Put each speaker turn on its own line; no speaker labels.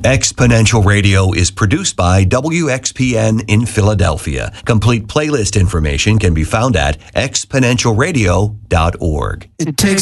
Exponential Radio is produced by WXPN in Philadelphia. Complete playlist information can be found at exponentialradio.org.
It takes